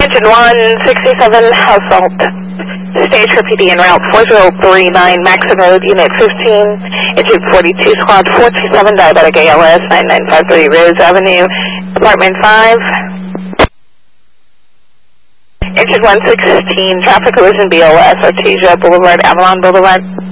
Engine 167, Household. Stage for PD en route 4039 Maxon Road, Unit 15, Engine 42, Squad 427, Diabetic ALS, 9953 Rose Avenue, Apartment 5. Engine 116, Traffic Collision BLS, Artesia Boulevard, Avalon Boulevard.